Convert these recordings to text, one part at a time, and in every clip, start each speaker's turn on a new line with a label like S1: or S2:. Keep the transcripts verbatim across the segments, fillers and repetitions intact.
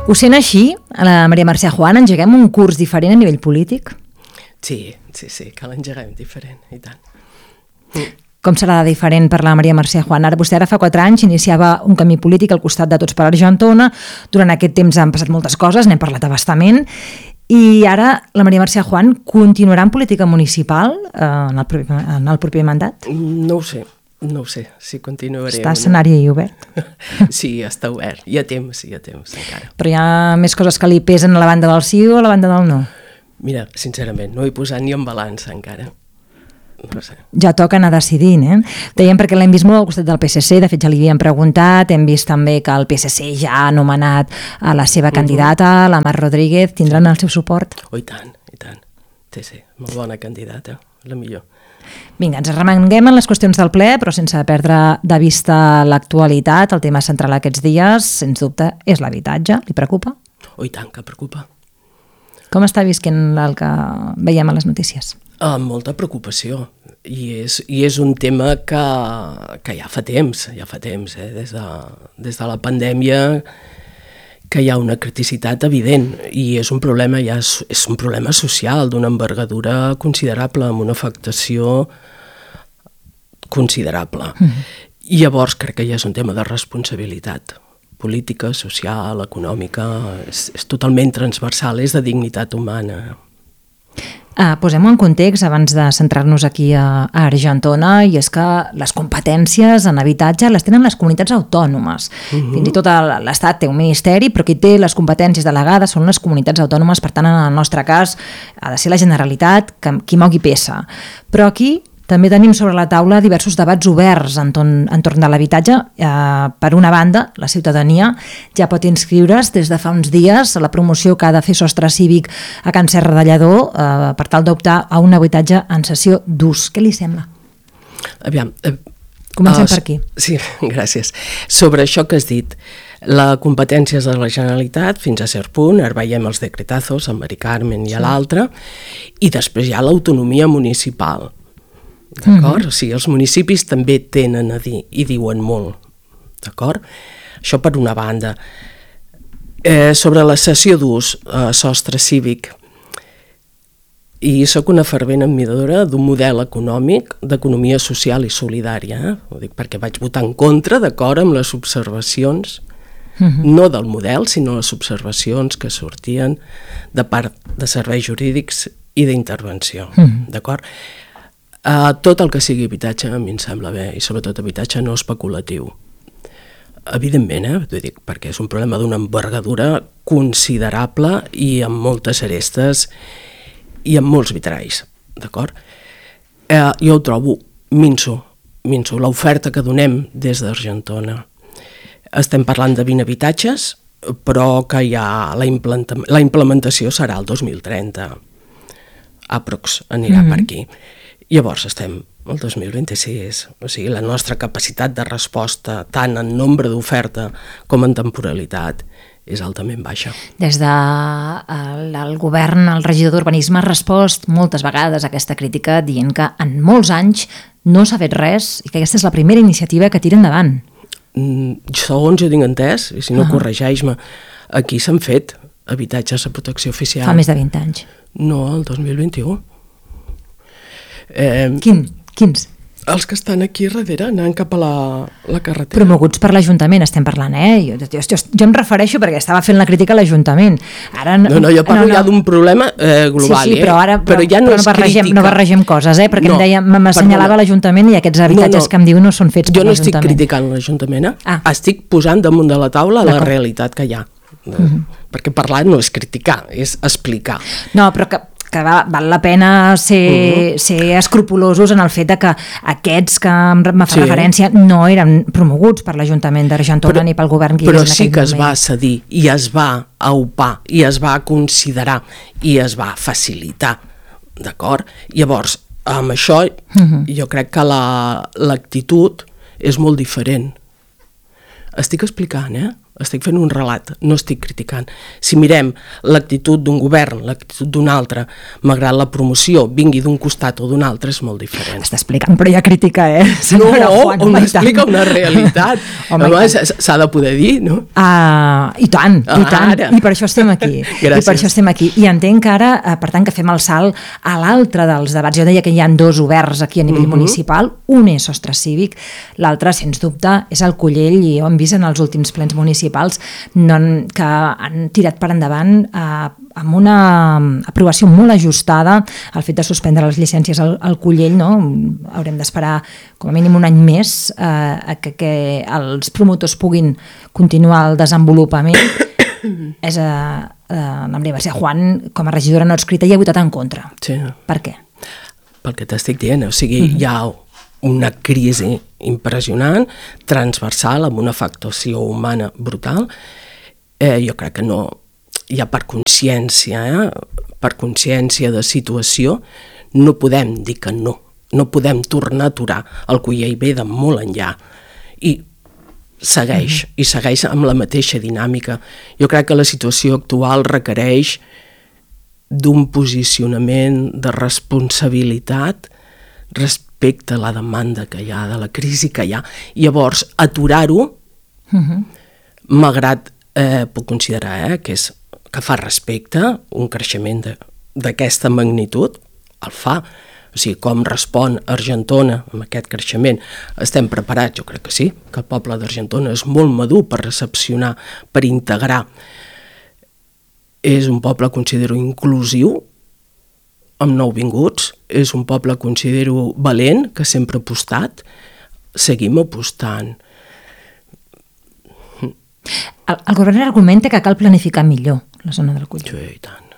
S1: Ho sent així, la Maria Mercè Juan? Engeguem un curs diferent a nivell polític?
S2: Sí, sí, sí, que l'engeguem diferent, i tant. Mm.
S1: Com serà de diferent per la Maria Mercè Juan? Ara, vostè ara fa quatre anys iniciava un camí polític al costat de Tots per Argentona. Durant aquest temps han passat moltes coses, n'hem parlat abastament. I ara la Maria Mercè Juan continuarà en política municipal eh, en, el proper, en el proper mandat?
S2: No ho sé. No ho sé, si continuaré.
S1: Està escenari no? obert?
S2: Sí, està obert. Hi ha temps, hi ha temps encara.
S1: Però hi ha més coses que li pesen a la banda del sí o a la banda del no?
S2: Mira, sincerament, no he posat ni en balança encara. No sé.
S1: Ja toca anar decidint, eh? Dèiem perquè l'hem vist molt al costat del P S C, de fet ja li havíem preguntat, hem vist també que el P S C ja ha anomenat a la seva uh-huh. candidata, la Mar Rodríguez, tindran el seu suport?
S2: Oh, i tant, i tant. Sí, sí, molt bona candidata, la millor.
S1: Vinga, ens arremanguem en les qüestions del ple, però sense perdre de vista l'actualitat. El tema central aquests dies, sens dubte, és l'habitatge. Li preocupa?
S2: Oh, i tant, que preocupa.
S1: Com està visquent el que veiem a les notícies?
S2: Amb molta preocupació. I és, i és un tema que, que ja fa temps, ja fa temps, eh? des, de, des de la pandèmia, que hi ha una criticitat evident i és un problema, ja és, és un problema social d'una envergadura considerable, amb una afectació considerable. Mm-hmm. I llavors crec que ja és un tema de responsabilitat política, social, econòmica, és, és totalment transversal, és de dignitat humana.
S1: Uh, Posem-ho en context abans de centrar-nos aquí a, a Argentona, i és que les competències en habitatge les tenen les comunitats autònomes. Uh-huh. Fins i tot l'Estat té un ministeri, però qui té les competències delegades són les comunitats autònomes. Per tant, en el nostre cas ha de ser la Generalitat que, qui mogui peça. Però aquí també tenim sobre la taula diversos debats oberts entorn, entorn de l'habitatge. Eh, per una banda, la ciutadania ja pot inscriure's des de fa uns dies a la promoció que ha de fer Sostre Cívic a Can Serra de Lledó eh, per tal d'optar a un habitatge en cessió d'ús. Què li sembla?
S2: Aviam, eh,
S1: Comencem
S2: uh,
S1: per aquí.
S2: Sí, gràcies. Sobre això que has dit, la competència és de la Generalitat fins a cert punt, ara veiem els decretazos, a Mari Carmen i a sí. l'altre, i després hi ha l'autonomia municipal. D'acord? Mm-hmm. O sigui, els municipis també tenen a dir i diuen molt. D'acord? Això per una banda. Eh, sobre la cessió d'ús a eh, Sostre Cívic, i sóc una fervent admiradora d'un model econòmic d'economia social i solidària. Eh? Ho dic perquè vaig votar en contra, d'acord amb les observacions, mm-hmm. no del model, sinó les observacions que sortien de part de serveis jurídics i d'intervenció. Mm-hmm. D'acord? Uh, tot el que sigui habitatge a mi em sembla bé, i sobretot habitatge no especulatiu. Evidentment, eh? Vull dir, perquè és un problema d'una envergadura considerable i amb moltes arestes i amb molts vitralls, d'acord? Uh, jo ho trobo minso, minso, l'oferta que donem des d'Argentona. Estem parlant de vint habitatges, però que ja la, implanta, la implementació serà el dos mil trenta. Aprox anirà mm-hmm. per aquí. Llavors estem el dos mil vint-i-sis, o sigui, la nostra capacitat de resposta tant en nombre d'oferta com en temporalitat és altament baixa.
S1: Des del de el govern, el regidor d'Urbanisme ha respost moltes vegades a aquesta crítica dient que en molts anys no s'ha fet res i que aquesta és la primera iniciativa que tira endavant.
S2: Mm, segons jo tinc entès, i si no, uh-huh. corregeix-me, aquí s'han fet habitatges de protecció oficial.
S1: Fa més de vint anys.
S2: No, el dos mil vint-i-u. Eh,
S1: Quin? Quins?
S2: Els que estan aquí darrere, anant cap a la, la carretera.
S1: Promoguts per l'Ajuntament, estem parlant, eh? Jo, jo, jo, jo em refereixo perquè estava fent la crítica a l'Ajuntament. Ara,
S2: no, no, jo parlo no, no. ja d'un problema eh, global.
S1: Sí, sí, però ara
S2: però, però ja no,
S1: però no, barregem, no barregem coses, eh? Perquè
S2: no,
S1: em deia, m'assenyalava l'Ajuntament i aquests habitatges no, no. que em diu no són fets per l'Ajuntament.
S2: Jo no estic criticant l'Ajuntament, eh?
S1: Ah.
S2: Estic posant damunt de la taula la realitat que hi ha. Uh-huh. Perquè parlar no és criticar, és explicar.
S1: No, però que que val la pena ser, uh-huh. ser escrupulosos en el fet de que aquests que em fa sí. referència no eren promoguts per l'Ajuntament d'Argentona ni pel govern que hi
S2: però
S1: en
S2: sí que
S1: moment.
S2: Es va cedir i es va aupar i es va considerar i es va facilitar, d'acord? Llavors, amb això uh-huh. jo crec que la, l'actitud és molt diferent. Estic explicant, eh? estic fent un relat, no estic criticant. Si mirem l'actitud d'un govern, l'actitud d'un altre, malgrat la promoció vingui d'un costat o d'un altre, és molt diferent.
S1: Està explicant, però hi ha crítica, eh?
S2: No, on explica una realitat. Home, s'ha de poder dir, no?
S1: Ah, i tant, i tant.
S2: Ara.
S1: I per això estem aquí.
S2: Gràcies.
S1: I per això estem aquí. I entenc que ara, per tant, que fem el salt a l'altre dels debats. Jo deia que hi ha dos oberts aquí a nivell uh-huh. municipal. Un és sostre cívic, l'altre, sens dubte, és el Collell, i ho hem vist en els últims plens municipals no, que han tirat per endavant eh, amb una aprovació molt ajustada al fet de suspendre les llicències al, al Collell, no? Haurem d'esperar com a mínim un any més eh, que, que els promotors puguin continuar el desenvolupament. És a, a, la Maria Mercè Juan, com a regidora no adscrita, hi ha votat en contra.
S2: Sí.
S1: Per què?
S2: Pel que t'estic dient, o sigui, uh-huh. hi ha una crisi impressionant, transversal, amb una afectació humana brutal. Eh, jo crec que no, ja per consciència, eh, per consciència de situació, no podem dir que no. No podem tornar a aturar el Collell ve de molt enllà. I segueix, uh-huh. i segueix amb la mateixa dinàmica. Jo crec que la situació actual requereix d'un posicionament de responsabilitat respecte a la demanda que hi ha, de la crisi que hi ha. Llavors, aturar-ho, uh-huh. malgrat, eh, puc considerar eh, que, és, que fa respecte, un creixement d'aquesta magnitud, el fa. O sigui, com respon Argentona amb aquest creixement, estem preparats, jo crec que sí, que el poble d'Argentona és molt madur per recepcionar, per integrar. És un poble, considero, inclusiu, amb nouvinguts, és un poble, considero, valent, que sempre ha apostat, seguim apostant.
S1: El, el govern argumenta que cal planificar millor la zona del Collell.
S2: Sí, i tant.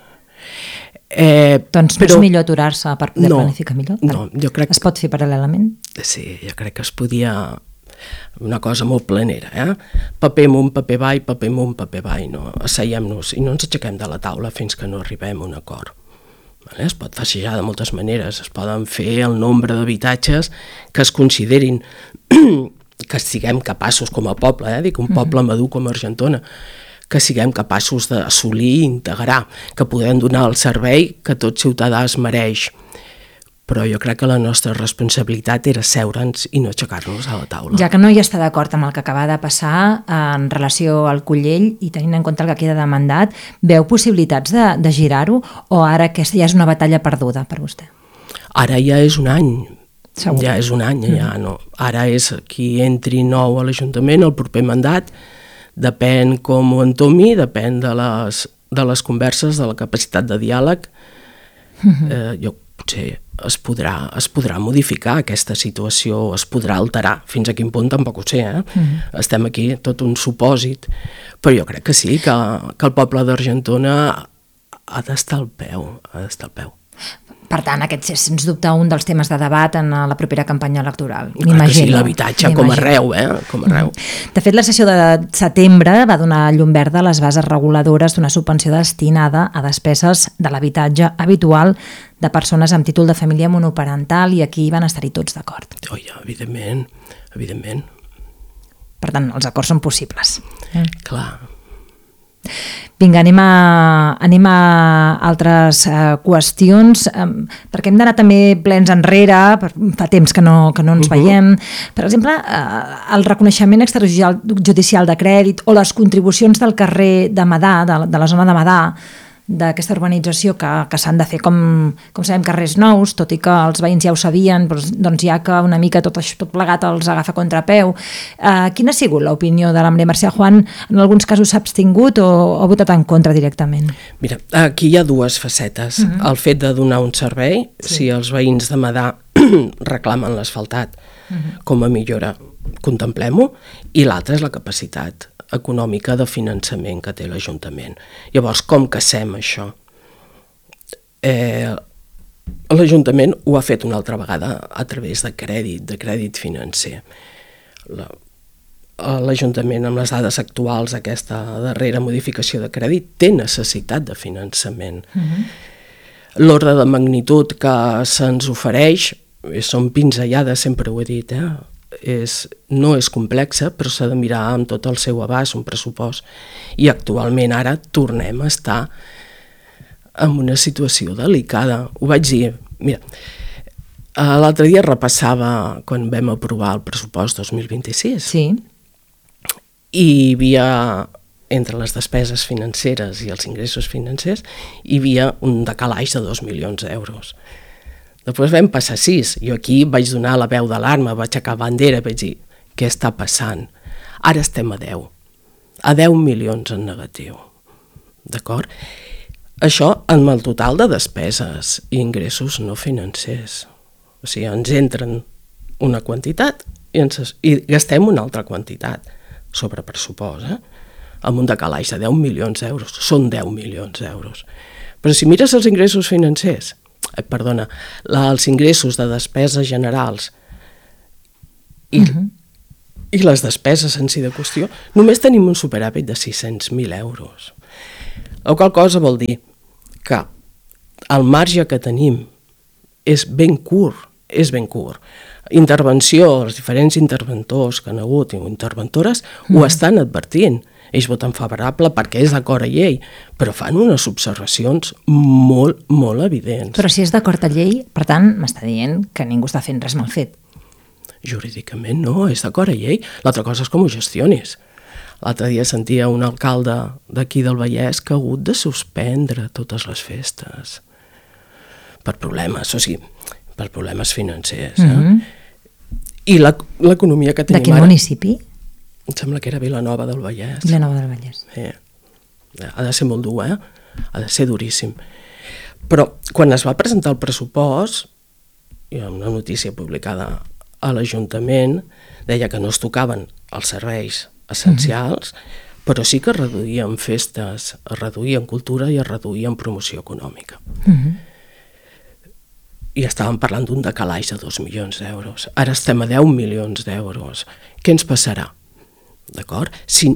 S2: Eh,
S1: doncs
S2: però,
S1: no és millor aturar-se per poder
S2: no,
S1: planificar millor?
S2: No, jo crec...
S1: Es pot fer paral·lelament?
S2: Sí, jo crec que es podia... Una cosa molt planera, eh? Paper amunt, paper avall, paper amunt, paper avall, no? Asseiem-nos i no ens aixequem de la taula fins que no arribem a un acord. Es pot fassejar de moltes maneres, es poden fer el nombre d'habitatges que es considerin que siguem capaços com a poble, eh? Dic un poble madur com Argentona, que siguem capaços d'assolir i integrar, que podem donar el servei que tot ciutadà es mereix. Però jo crec que la nostra responsabilitat era seure'ns i no aixecar-nos a la taula.
S1: Ja que no hi està d'acord amb el que acaba de passar en relació al Collell i tenint en compte el que queda demandat, veu possibilitats de, de girar-ho o ara aquesta ja és una batalla perduda per vostè?
S2: Ara ja és un any.
S1: Segur.
S2: Ja és un any, ja no. Ara és qui entri nou a l'Ajuntament, el proper mandat, depèn com ho entomi, depèn de les, de les converses, de la capacitat de diàleg. Uh-huh. Eh, jo potser es podrà, es podrà modificar aquesta situació, es podrà alterar. Fins a quin punt tampoc ho sé, eh? Uh-huh. Estem aquí, tot un supòsit, però jo crec que sí, que, que el poble d'Argentona ha d'estar al peu, ha d'estar al peu.
S1: Per tant, aquest és, sens dubte, un dels temes de debat en la propera campanya electoral.
S2: Clar que sí, l'habitatge com arreu, eh? Com arreu.
S1: De fet, la sessió de setembre va donar llum verda a les bases reguladores d'una subvenció destinada a despeses de l'habitatge habitual de persones amb títol de família monoparental i aquí van estar-hi tots d'acord.
S2: Oh, ja, evidentment, evidentment.
S1: Per tant, els acords són possibles. Eh?
S2: Clar.
S1: Vinga, anem a, anem a altres uh, qüestions, um, perquè hem d'anar també plens enrere, per, fa temps que no, que no ens uh-huh. veiem. Per exemple, uh, el reconeixement extrajudicial de crèdit o les contribucions del carrer de Madà, de, de la zona de Madà, d'aquesta urbanització que, que s'han de fer com, com sabem carrers nous, tot i que els veïns ja ho sabien, doncs, doncs ja que una mica tot, això, tot plegat els agafa contrapeu. Uh, quina ha sigut l'opinió de la Maria Mercè Juan? En alguns casos s'ha abstingut o ha votat en contra directament?
S2: Mira, aquí hi ha dues facetes. Uh-huh. El fet de donar un servei, sí. Si els veïns de Madà reclamen l'asfaltat uh-huh. com a millora, contemplem-ho, i l'altra és la capacitat econòmica de finançament que té l'Ajuntament. Llavors, com casem això? Eh, L'Ajuntament ho ha fet una altra vegada a través de crèdit, de crèdit financer. La, L'Ajuntament, amb les dades actuals, aquesta darrera modificació de crèdit, té necessitat de finançament. Uh-huh. L'ordre de magnitud que se'ns ofereix són pinzellades, sempre ho he dit, eh? és, no és complexa, però s'ha de mirar amb tot el seu abast, un pressupost. I actualment ara tornem a estar en una situació delicada. Ho vaig dir, mira, l'altre dia repassava quan vam aprovar el pressupost dos mil vint-i-sis.
S1: Sí.
S2: I hi havia, entre les despeses financeres i els ingressos financers, hi havia un decalaix de dos milions d'euros. Després vam passar a sis. Jo aquí vaig donar la veu d'alarma, vaig aixecar bandera, vaig dir, què està passant? Ara estem a deu. A deu milions en negatiu. D'acord? Això amb el total de despeses i ingressos no financers. O sigui, ens entren una quantitat i, ens, i gastem una altra quantitat sobre pressupost, eh? Amb un decalaix de deu milions d'euros. Són deu milions d'euros. Però si mires els ingressos financers, eh, perdona, la, els ingressos de despeses generals i, uh-huh. i les despeses en si de qüestió, només tenim un superàvit de sis-cents mil euros. La qual cosa vol dir que el marge que tenim és ben curt, és ben curt. Intervenció, els diferents interventors que han hagut i interventores mm. ho estan advertint. Ells voten favorable perquè és d'acord a llei, però fan unes observacions molt, molt evidents.
S1: Però si és d'acord a llei, per tant, m'està dient que ningú està fent res mal fet.
S2: Jurídicament no, és d'acord a llei. L'altra cosa és com ho gestionis. L'altre dia sentia un alcalde d'aquí del Vallès que ha hagut de suspendre totes les festes per problemes, o sigui, per problemes financers. Eh? Mm-hmm. I l'economia que tenim ara...
S1: De quin municipi?
S2: Em sembla que era Vilanova del Vallès.
S1: Vilanova del Vallès.
S2: Eh, ha de ser molt dur, eh? Ha de ser duríssim. Però quan es va presentar el pressupost, hi ha una notícia publicada a l'Ajuntament, deia que no es tocaven els serveis essencials, mm-hmm. però sí que es reduïen festes, es reduïen cultura i es reduïen promoció econòmica. Mm-hmm. I estàvem parlant d'un decalaix de dos milions d'euros. Ara estem a deu milions d'euros. Què ens passarà? D'acord? Si...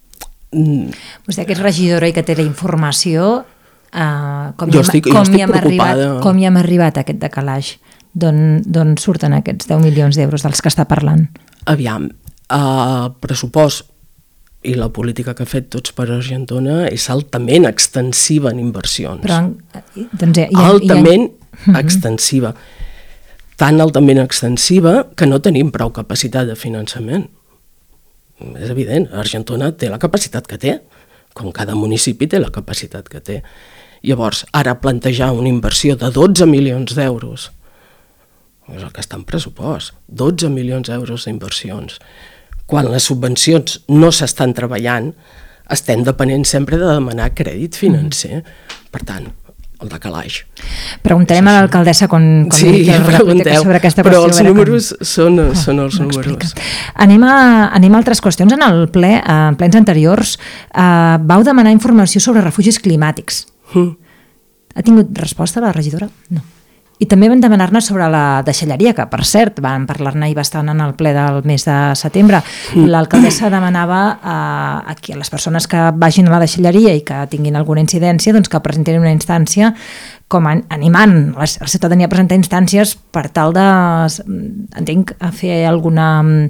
S1: Vostè que és regidora i que té la informació, eh, com,
S2: jo
S1: hi
S2: estic,
S1: com,
S2: jo estic
S1: hi hem arribat, com hi hem arribat a aquest decalaix? D'on surten aquests deu milions d'euros dels que està parlant?
S2: Aviam, el pressupost i la política que ha fet Tots per Argentona és altament extensiva en inversions. Però, doncs, hi ha, altament hi ha... extensiva. Tan altament extensiva que no tenim prou capacitat de finançament. És evident, Argentona té la capacitat que té, com cada municipi té la capacitat que té. Llavors, ara plantejar una inversió de dotze milions d'euros, és el que està en pressupost, dotze milions d'euros d'inversions. Quan les subvencions no s'estan treballant, estem depenent sempre de demanar crèdit financer. Mm. Per tant, el decalaix.
S1: Preguntarem a l'alcaldessa quan, quan
S2: sí, pregunteu,
S1: sobre aquesta
S2: però
S1: qüestió.
S2: Els números com... són, oh, són els
S1: no
S2: números.
S1: Anem a, anem a altres qüestions. En el ple, en plens anteriors, eh, vau demanar informació sobre refugis climàtics. Mm. Ha tingut resposta la regidora? No. I també vam demanar-ne sobre la deixalleria, que per cert vam parlar-ne i bastant en el ple del mes de setembre. L'alcaldessa demanava a, a les persones que vagin a la deixalleria i que tinguin alguna incidència doncs que presentin una instància com a, animant la, la ciutadania a presentar instàncies per tal de, entenc, a fer alguna...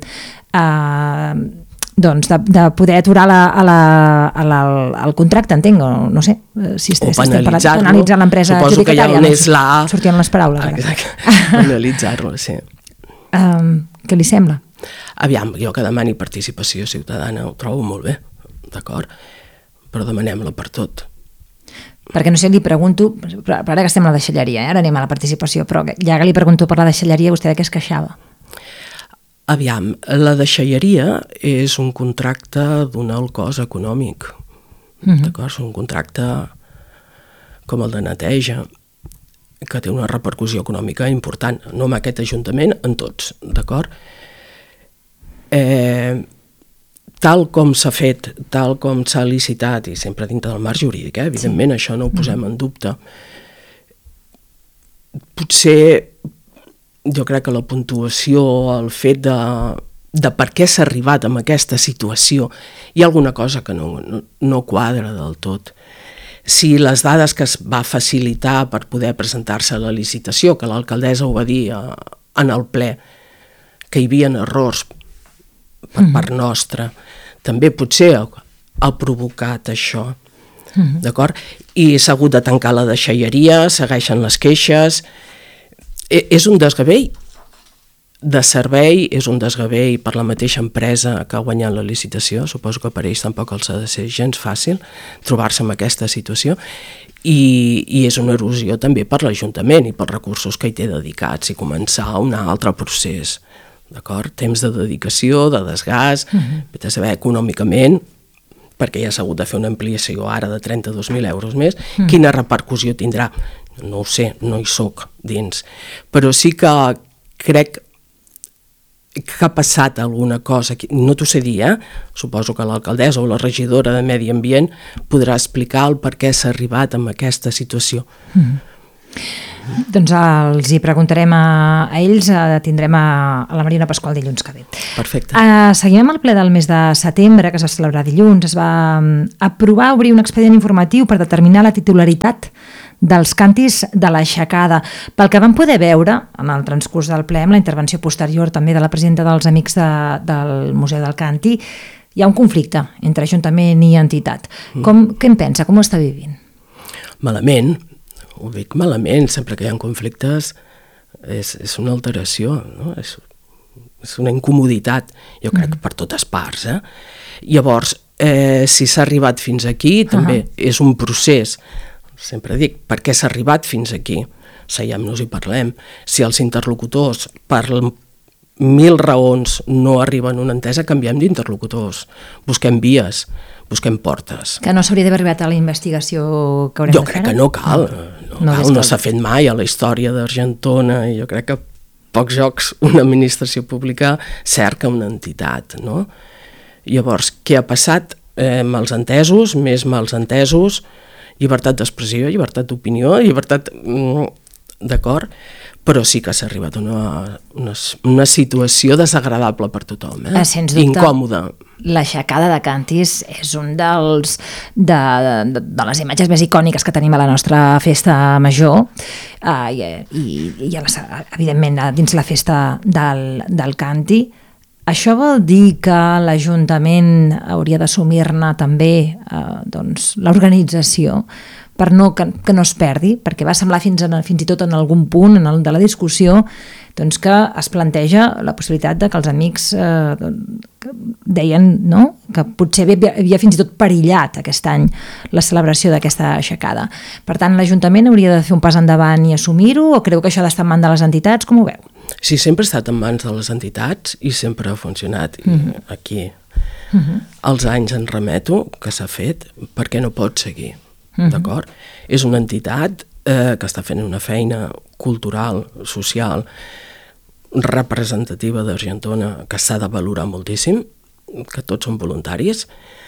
S1: Eh, doncs de, de poder aturar la, a la, a la, el contracte, entenc, o no sé, si
S2: o penalitzar-lo,
S1: penalitzar l'empresa
S2: suposo que ja on és la...
S1: Sortien les paraules.
S2: Exacte, penalitzar-lo, sí.
S1: Um, què li sembla?
S2: Aviam, jo que demani participació ciutadana ho trobo molt bé, d'acord? Però demanem-la per tot.
S1: Perquè no sé, li pregunto, però ara que estem a la deixalleria, eh? Ara anem a la participació, però ja que li pregunto per la deixalleria, vostè de què es queixava?
S2: Aviam, la deixalleria és un contracte d'un alt cost econòmic, mm-hmm. d'acord? És un contracte com el de neteja, que té una repercussió econòmica important, no en aquest ajuntament, en tots, d'acord? Eh, tal com s'ha fet, tal com s'ha licitat, i sempre dintre del marc jurídic, eh? Evidentment, sí. Això no ho posem mm-hmm. en dubte. Potser... jo crec que la puntuació, el fet de, de per què s'ha arribat a aquesta situació, hi ha alguna cosa que no, no, no quadra del tot. Si les dades que es va facilitar per poder presentar-se a la licitació, que l'alcaldessa ho va dir a, en el ple, que hi havia errors per part nostra, també potser ha, ha provocat això, mm-hmm. d'acord? I s'ha hagut de tancar la deixalleria, segueixen les queixes, e- és un desgavell de servei, és un desgavell per la mateixa empresa que ha guanyat la licitació, suposo que per ells tampoc els ha de ser gens fàcil trobar-se en aquesta situació, i, i és una erosió també per l'Ajuntament i pels recursos que hi té dedicats i començar un altre procés, d'acord? Temps de dedicació, de desgast, uh-huh. vet a saber econòmicament, perquè ja s'ha hagut de fer una ampliació ara de trenta-dos mil euros més, uh-huh. quina repercussió tindrà? No ho sé, no hi soc dins, però sí que crec que ha passat alguna cosa, no t'ho sé dir, eh? Suposo que l'alcaldessa o la regidora de Medi Ambient podrà explicar el per què s'ha arribat a aquesta situació.
S1: Mm. Doncs els hi preguntarem a, a ells, a, tindrem a, a la Marina Pasqual dilluns que ve.
S2: Perfecte.
S1: Uh, seguim amb el ple del mes de setembre, que es va celebrar dilluns. Es va aprovar obrir un expedient informatiu per determinar la titularitat dels càntirs de l'aixecada. Pel que vam poder veure en el transcurs del ple, amb la intervenció posterior també de la presidenta dels Amics de, del Museu del Càntir, hi ha un conflicte entre Ajuntament i entitat. Com, mm. Què en pensa? Com ho està vivint?
S2: Malament, ho dic malament, sempre que hi ha conflictes és, és una alteració, no? és, és una incomoditat, jo crec, mm. per totes parts. Eh? Llavors, eh, si s'ha arribat fins aquí, també uh-huh. és un procés. Sempre dic, per què s'ha arribat fins aquí? Seiem-nos i parlem. Si els interlocutors, per mil raons, no arriben a una entesa, canviem d'interlocutors. Busquem vies, busquem portes.
S1: Que no s'hauria d'haver arribat a la investigació que haurem
S2: jo
S1: de fer?
S2: Jo crec que no cal. No, no, cal, no s'ha fet mai a la història d'Argentona, i jo crec que pocs jocs una administració pública cerca una entitat, no? Llavors, què ha passat? Eh, mals entesos, més mals entesos, llibertat d'expressió, llibertat d'opinió, llibertat... Mm, d'acord? Però sí que s'ha arribat a una, una, una situació desagradable per tothom, eh?
S1: Sens dubte,
S2: incòmoda.
S1: L'aixecada de càntirs és un dels de, de, de les imatges més icòniques que tenim a la nostra festa major, uh, i, i, i a la, evidentment dins la festa del, del càntir. Això vol dir que l'Ajuntament hauria d'assumir-ne també eh, doncs, l'organització per no, que, que no es perdi, perquè va semblar fins, en, fins i tot en algun punt en el, de la discussió doncs, que es planteja la possibilitat de que els amics eh, que deien, no?, que potser havia, havia fins i tot perillat aquest any la celebració d'aquesta aixecada. Per tant, l'Ajuntament hauria de fer un pas endavant i assumir-ho, o creu que això ha d'estar en mans de les entitats? Com ho veu?
S2: Sí, sempre ha estat en mans de les entitats i sempre ha funcionat. Uh-huh. Aquí uh-huh. els anys en remeto que s'ha fet perquè no pot seguir, uh-huh. d'acord? És una entitat eh, que està fent una feina cultural, social, representativa d'Argentona, que s'ha de valorar moltíssim, que tots són voluntaris.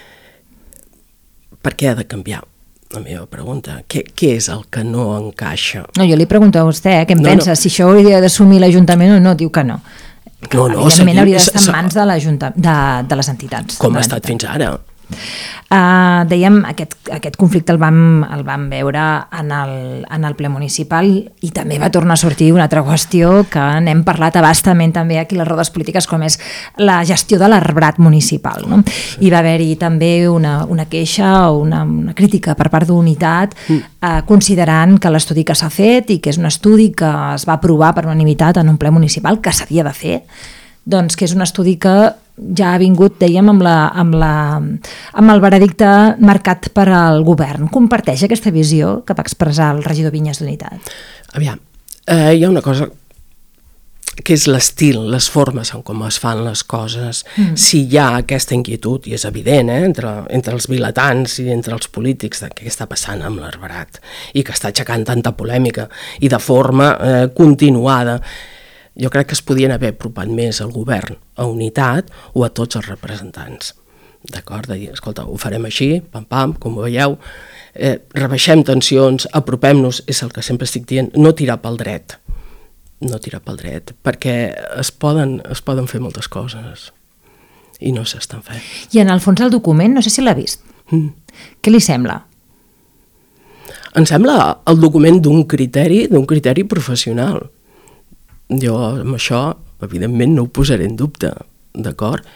S2: Per què ha de canviar? La meva pregunta, què, què és el que no encaixa?
S1: No, jo li pregunto a vostè, eh, què en
S2: no,
S1: pensa, no. si això hauria d'assumir l'Ajuntament o no, diu que no.
S2: No, no,
S1: evidentment
S2: seguim,
S1: hauria d'estar en mans de, de, de les entitats.
S2: Com ha estat fins ara?
S1: Uh, dèiem, aquest, aquest conflicte el vam, el vam veure en el, en el ple municipal i també va tornar a sortir una altra qüestió que n'hem parlat abastament també aquí a les rodes polítiques, com és la gestió de l'arbrat municipal, no? Hi va haver-hi també una, una queixa o una, una crítica per part d'Unitat uh, considerant que l'estudi que s'ha fet i que és un estudi que es va aprovar per unanimitat en un ple municipal que s'havia de fer, doncs que és un estudi que ja ha vingut, dèiem, amb, la, amb, la, amb el veredicte marcat per al govern. Comparteix aquesta visió que va expressar el regidor Vinyes d'Unitat?
S2: Aviam, eh, hi ha una cosa que és l'estil, les formes en com es fan les coses. Mm. Si hi ha aquesta inquietud, i és evident, eh, entre, entre els vilatans i entre els polítics de què està passant amb l'arbrat i que està aixecant tanta polèmica i de forma eh, continuada, jo crec que es podien haver apropat més al govern, a Unitat o a tots els representants. D'acord? De dir, escolta, ho farem així, pam, pam, com ho veieu, eh, rebaixem tensions, apropem-nos, és el que sempre estic dient, no tirar pel dret, no tirar pel dret, perquè es poden, es poden fer moltes coses i no s'estan fent.
S1: I en el fons el document, no sé si l'ha vist, mm. què li sembla?
S2: Em sembla el document d'un criteri, d'un criteri professional. Jo amb això evidentment no ho posaré en dubte, d'acord?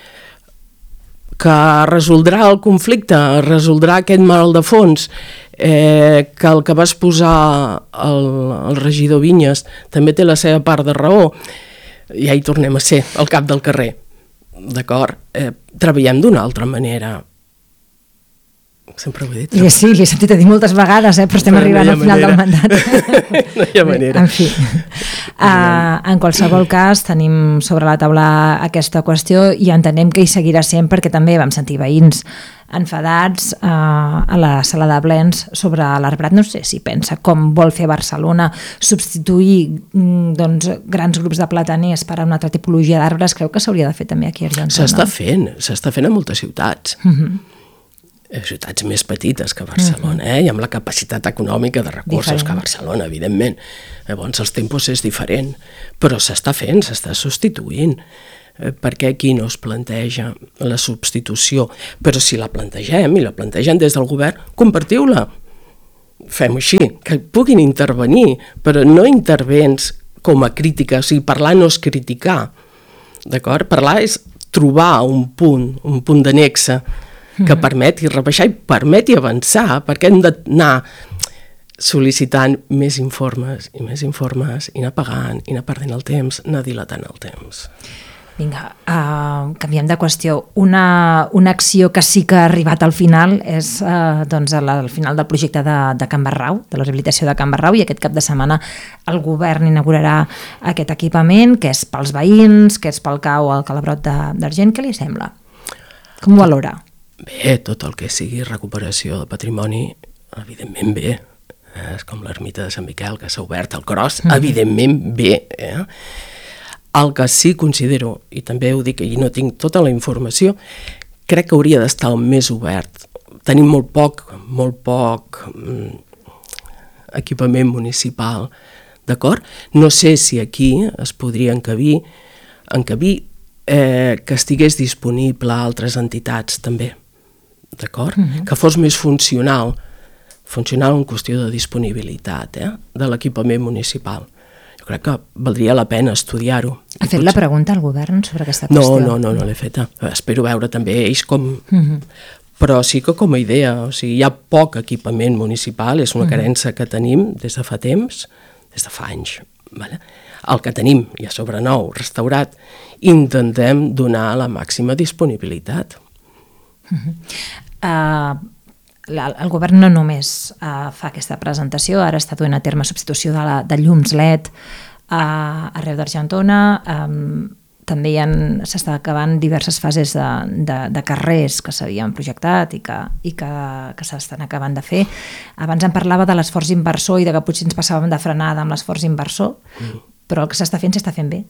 S2: Que resoldrà el conflicte, resoldrà aquest mal de fons, eh, que el que vas posar el, el regidor Vinyes també té la seva part de raó, ja hi tornem a ser, al cap del carrer, d'acord? Eh, treballem d'una altra manera. Sempre ho he dit.
S1: I sí, l'he sentit a dir moltes vegades, eh? Però estem però arribant no al final manera. del mandat.
S2: No hi ha manera.
S1: En fi, uh, en qualsevol cas tenim sobre la taula aquesta qüestió i entenem que hi seguirà sent perquè també vam sentir veïns enfadats uh, a la sala de plens sobre l'arbrat. No sé si pensa com vol fer Barcelona substituir mm, doncs, grans grups de plataners per a una altra tipologia d'arbres. Creu que s'hauria de fer també aquí a Argentona? S'està
S2: fent, s'està fent a moltes ciutats. Uh -huh. ciutats més petites que Barcelona, eh? I amb la capacitat econòmica de recursos diferent. Que Barcelona, evidentment. Llavors els tempos és diferent, però s'està fent, s'està substituint. Eh, per què aquí no es planteja la substitució? Però si la plantegem, i la plantegen des del govern, compartiu-la. Fem-ho així, que puguin intervenir, però no intervens com a crítica, o sigui, parlar no és criticar, d'acord? Parlar és trobar un punt, un punt de nexe que permeti rebaixar i permeti avançar, perquè hem d'anar sol·licitant més informes i més informes, i anar pagant, i anar perdent el temps, anar dilatant el temps.
S1: Vinga, uh, canviem de qüestió. Una, una acció que sí que ha arribat al final és uh, doncs, al final del projecte de, de Can Barrau, de la rehabilitació de Can Barrau, i aquest cap de setmana el govern inaugurarà aquest equipament, que és pels veïns, que és pel cau al Calabrot d'Argent. Què li sembla? Com ho valora?
S2: Bé, tot el que sigui recuperació de patrimoni, evidentment bé. Eh? És com l'ermita de Sant Miquel, que s'ha obert al Cros, mm. evidentment bé. Eh? El que sí considero, i també ho dic, i no tinc tota la informació, crec que hauria d'estar més obert. Tenim molt poc, molt poc mm, equipament municipal, d'acord? No sé si aquí es podria encabir, encabir eh, que estigués disponible a altres entitats també, d'acord? Mm-hmm. Que fos més funcional, funcional en qüestió de disponibilitat eh, de l'equipament municipal. Jo crec que valdria la pena estudiar-ho.
S1: Ha fet la pregunta al govern sobre aquesta qüestió?
S2: No, no, no, no l'he feta. Espero veure també ells com... Mm-hmm. Però sí que com a idea, o sigui, hi ha poc equipament municipal, és una mm-hmm. carència que tenim des de fa temps, des de fa anys, vale? El que tenim, i a sobre nou, restaurat, intentem donar la màxima disponibilitat.
S1: Uh-huh. Uh, la, el govern no només uh, fa aquesta presentació, ara està duent a terme substitució de, la, de llums L E D uh, arreu d'Argentona, um, també s'estan acabant diverses fases de, de, de carrers que s'havien projectat i que, i que, que s'estan acabant de fer. Abans em parlava de l'esforç inversor i de que potser ens passàvem de frenada amb l'esforç inversor, mm. però el que s'està fent s'està fent bé.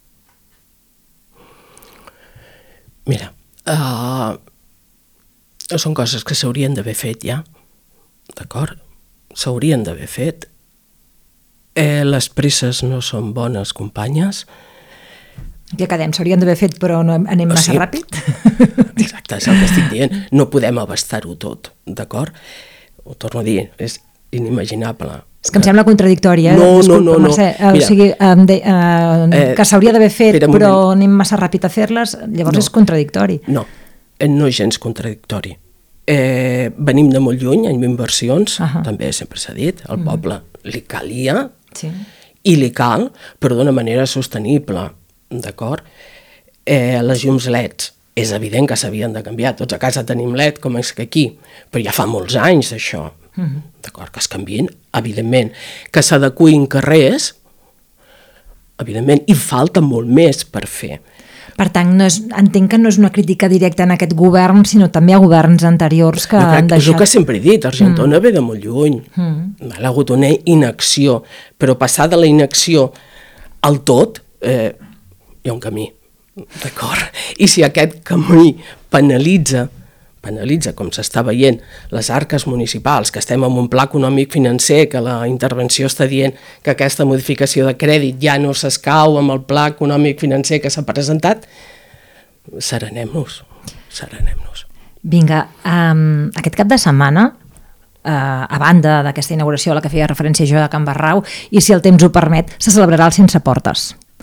S2: Mira, uh, són coses que s'haurien d'haver fet ja, d'acord? S'haurien d'haver fet. Eh, les presses no són bones companyes.
S1: Què quedem? S'haurien d'haver fet però no anem massa o sigui,
S2: ràpid? Exacte, és el que estic dient. No podem abastar-ho tot, d'acord? Ho torno a dir, és inimaginable.
S1: És que em sembla contradictori, eh?
S2: No,
S1: Disculpa,
S2: no, no.
S1: Mercè.
S2: no.
S1: Mira, o sigui, um, de, uh, eh, que s'hauria d'haver fet però anem massa ràpid a fer-les, llavors no. és contradictori.
S2: No, no és gens contradictori. Eh, venim de molt lluny amb inversions, uh -huh. també sempre s'ha dit, al uh -huh. poble li calia
S1: sí.
S2: i li cal, però d'una manera sostenible, d'acord? Eh, les llums L E Ds, és evident que s'havien de canviar, tots a casa tenim L E D, com és que aquí, però ja fa molts anys això, uh -huh. d'acord? Que es canvien, evidentment, que s'adequin carrers, evidentment, i falta molt més per fer.
S1: Per tant, no és, entenc que no és una crítica directa en aquest govern, sinó també a governs anteriors que
S2: jo crec,
S1: han deixat...
S2: És el que sempre he dit, Argentona mm. ve de molt lluny. Mm. Ha hagut una inacció, però passar de la inacció al tot, eh, hi ha un camí, d'acord? I si aquest camí penalitza, penalitza, com s'està veient, les arques municipals, que estem en un pla econòmic financer, que la intervenció està dient que aquesta modificació de crèdit ja no s'escau amb el pla econòmic financer que s'ha presentat, serenem-nos, serenem-nos.
S1: Vinga, um, aquest cap de setmana, uh, a banda d'aquesta inauguració a la que feia referència jo de Can Barrau, i si el temps ho permet, se celebrarà el Sense Portes.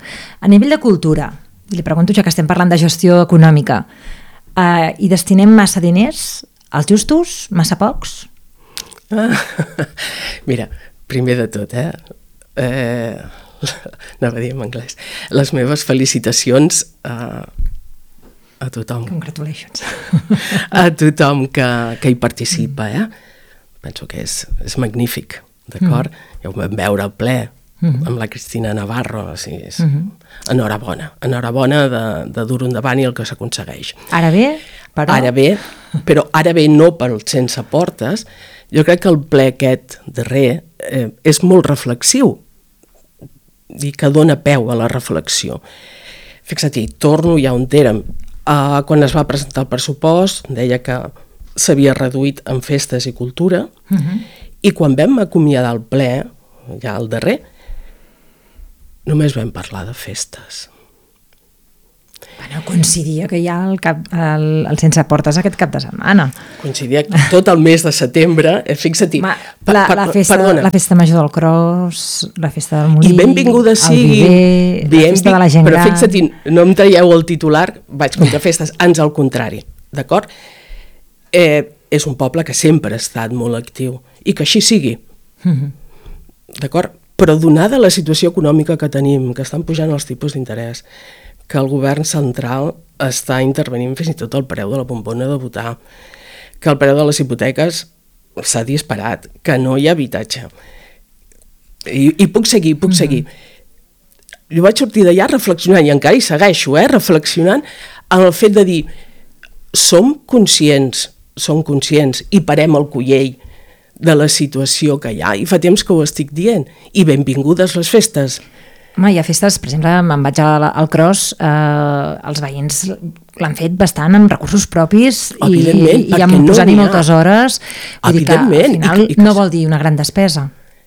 S1: A nivell de cultura, li pregunto, ja que estem parlant de gestió econòmica, eh, hi destinem massa diners, als justos, massa pocs?
S2: Ah, mira, primer de tot, eh? eh anava a dir en anglès, les meves felicitacions a, a tothom.
S1: Congratulations.
S2: A tothom que, que hi participa, eh? Penso que és, és magnífic, d'acord? Mm. Ja ho vam veure al ple, mm-hmm. amb la Cristina Navarro, o sigui, és... mm-hmm. enhorabona, enhorabona de, de dur endavant i el que s'aconsegueix.
S1: Ara bé, però...
S2: Ara bé, però ara bé no pel sense portes, jo crec que el ple aquest darrer eh, és molt reflexiu, i que dona peu a la reflexió. Fixa't-hi, torno ja on érem. Uh, quan es va presentar el pressupost, deia que s'havia reduït en festes i cultura, uh-huh. i quan vam acomiadar el ple, ja el darrer, només vam parlar de festes.
S1: Bueno, coincidia que hi ha el, cap, el, el sense portes aquest cap de setmana.
S2: Coincidia tot el mes de setembre, eh, fixa-t'hi.
S1: Ma, la, la, festa, la festa major del Cros, la festa del Molí,
S2: i benvinguda sigui,
S1: el Viver, la festa de la gent
S2: però
S1: gran.
S2: Però fixa't, no em traieu el titular, vaig contra festes, ans al contrari, d'acord? Eh, és un poble que sempre ha estat molt actiu, i que així sigui, mm-hmm. d'acord? Però donada la situació econòmica que tenim, que estan pujant els tipus d'interès, que el govern central està intervenint fins i tot el preu de la bombona de votar, que el preu de les hipoteques s'ha disparat, que no hi ha habitatge. I, i puc seguir, puc mm-hmm. seguir. Jo vaig sortir d'allà reflexionant, i encara hi segueixo, eh, reflexionant en el fet de dir, som conscients, som conscients, i parem el cullell de la situació que hi ha, i fa temps que ho estic dient, i benvingudes les festes.
S1: Home, hi ha festes, per exemple, me'n vaig al, al Cros, eh, els veïns l'han fet bastant amb recursos propis i, i han
S2: no
S1: posat-hi moltes hores, vull dir que al final
S2: I, i que...
S1: no vol dir una gran despesa.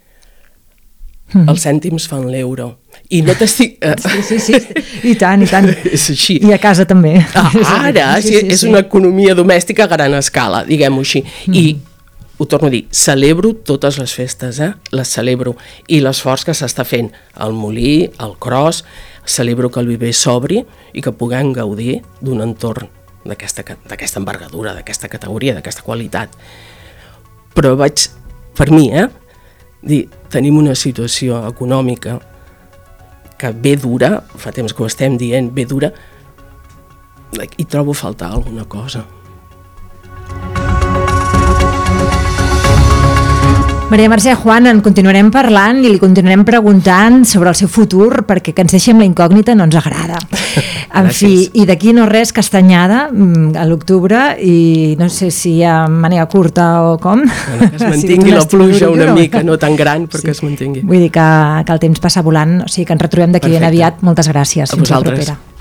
S2: Els cèntims fan l'euro. I no t'estic...
S1: Sí, sí, sí, i tant, i tant.
S2: És així.
S1: I a casa també.
S2: Ah, ara, sí, sí, sí, és sí. Una economia domèstica a gran escala, diguem-ho així. Mm. I ho torno a dir, celebro totes les festes, eh? Les celebro. I l'esforç que s'està fent al Molí, al Cros, celebro que el Viver s'obri i que puguem gaudir d'un entorn d'aquesta d'aquesta envergadura, d'aquesta categoria, d'aquesta qualitat. Però vaig, per mi, eh? dir, tenim una situació econòmica que ve dura, fa temps que ho estem dient, ve dura, i trobo a faltar alguna cosa.
S1: Maria Mercè, Juan, en continuarem parlant i li continuarem preguntant sobre el seu futur, perquè que ens deixi amb la incògnita no ens agrada. En fi, i d'aquí no res, Castanyada, a l'octubre, i no sé si a manera curta o com.
S2: Bueno, que es mantingui la pluja una mica, no tan gran, però sí. Que es mantingui.
S1: Vull dir que, que el temps passa volant, o sigui que ens retrobem d'aquí ben aviat. Moltes gràcies.
S2: A vosaltres.